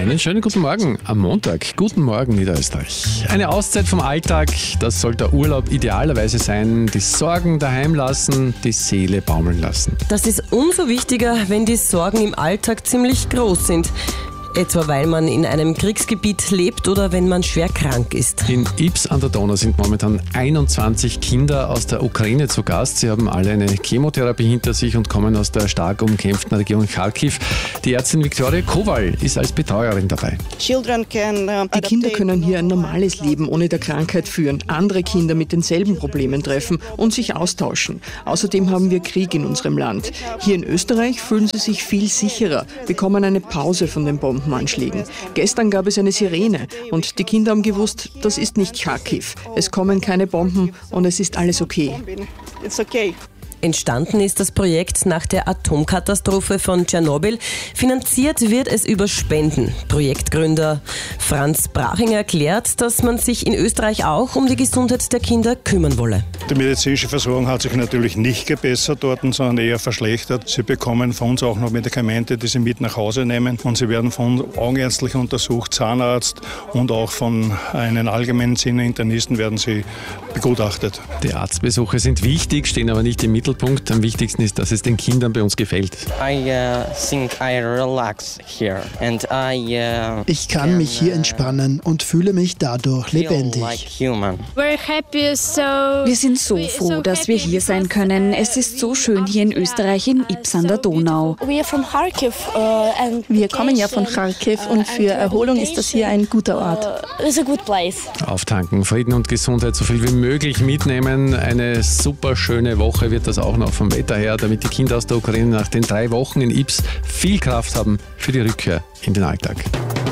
Einen schönen guten Morgen am Montag. Guten Morgen, Niederösterreich. Eine Auszeit vom Alltag, das soll der Urlaub idealerweise sein. Die Sorgen daheim lassen, die Seele baumeln lassen. Das ist umso wichtiger, wenn die Sorgen im Alltag ziemlich groß sind. Etwa weil man in einem Kriegsgebiet lebt oder wenn man schwer krank ist. In Ips an der Donau sind momentan 21 Kinder aus der Ukraine zu Gast. Sie haben alle eine Chemotherapie hinter sich und kommen aus der stark umkämpften Region Kharkiv. Die Ärztin Viktoria Kowal ist als Betreuerin dabei. Die Kinder können hier ein normales Leben ohne der Krankheit führen, andere Kinder mit denselben Problemen treffen und sich austauschen. Außerdem haben wir Krieg in unserem Land. Hier in Österreich fühlen sie sich viel sicherer, bekommen eine Pause von den Bombenanschlägen. Gestern gab es eine Sirene und die Kinder haben gewusst, das ist nicht Kharkiv. Es kommen keine Bomben und es ist alles okay. Entstanden ist das Projekt nach der Atomkatastrophe von Tschernobyl. Finanziert wird es über Spenden. Projektgründer Franz Brachinger erklärt, dass man sich in Österreich auch um die Gesundheit der Kinder kümmern wolle. Die medizinische Versorgung hat sich natürlich nicht gebessert dort, sondern eher verschlechtert. Sie bekommen von uns auch noch Medikamente, die sie mit nach Hause nehmen. Und sie werden von augenärztlich untersucht, Zahnarzt und auch von einem allgemeinen Internisten werden sie begutachtet. Die Arztbesuche sind wichtig, stehen aber nicht im Mittelpunkt. Am wichtigsten ist, dass es den Kindern bei uns gefällt. Ich kann mich hier entspannen und fühle mich dadurch lebendig. Wir sind so froh, dass wir hier sein können. Es ist so schön hier in Österreich in Ips an der Donau. Wir kommen ja von Kharkiv und für Erholung ist das hier ein guter Ort. Auftanken, Frieden und Gesundheit so viel wie möglich mitnehmen. Eine super schöne Woche wird das auch noch vom Wetter her, damit die Kinder aus der Ukraine nach den 3 Wochen in Ips viel Kraft haben für die Rückkehr in den Alltag.